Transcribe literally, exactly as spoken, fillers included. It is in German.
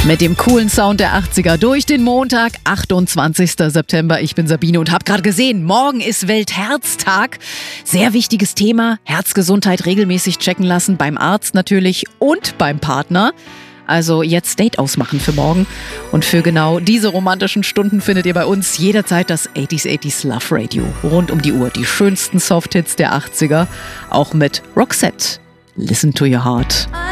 Mit dem coolen Sound der achtziger durch den Montag, achtundzwanzigster September. Ich bin Sabine und habe gerade gesehen, morgen ist Weltherztag. Sehr wichtiges Thema, Herzgesundheit regelmäßig checken lassen, beim Arzt natürlich und beim Partner. Also jetzt Date ausmachen für morgen. Und für genau diese romantischen Stunden findet ihr bei uns jederzeit das achtziger achtziger Love Radio. Rund um die Uhr die schönsten Softhits der achtziger, auch mit Roxette. Listen to your heart.